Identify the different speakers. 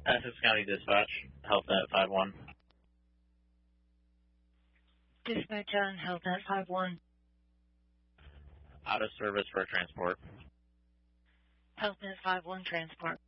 Speaker 1: Essex County Dispatch, HealthNet 5-1.
Speaker 2: Dispatch on HealthNet 5-1.
Speaker 1: Out of service for transport.
Speaker 2: HealthNet 5-1 transport.